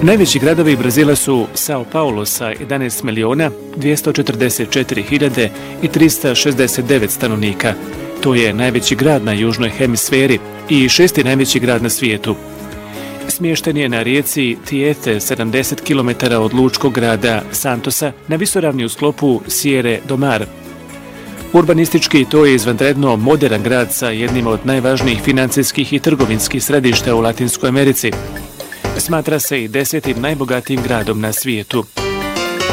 Najveći gradovi Brazila su Sao Paulo sa 11.244.369 stanovnika. To je najveći grad na južnoj hemisferi i šesti najveći grad na svijetu. Smješten je na rijeci Tietê, 70 km od lučkog grada Santosa, na visoravni u sklopu Sierre do Mar. Urbanistički to je izvanredno modern grad sa jednim od najvažnijih financijskih i trgovinskih središta u Latinskoj Americi. Smatra se i 10. najbogatijim gradom na svijetu.